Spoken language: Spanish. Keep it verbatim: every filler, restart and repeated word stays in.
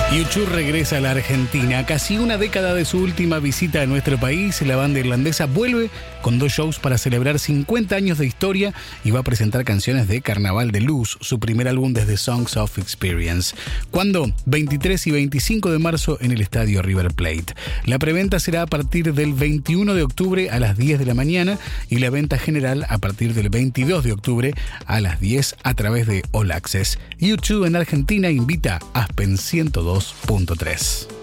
U dos regresa a la Argentina. Casi una década de su última visita a nuestro país, la banda irlandesa vuelve con dos shows para celebrar cincuenta años de historia y va a presentar canciones de Carnaval de Luz, su primer álbum desde Songs of Experience. ¿Cuándo? veintitrés y veinticinco de marzo en el estadio River Plate. La preventa será a partir del veintiuno de octubre a las diez de la mañana y la venta general a partir del veintidós de octubre a las diez a través de All Access. U dos en Argentina invita a Aspen ciento dos punto tres.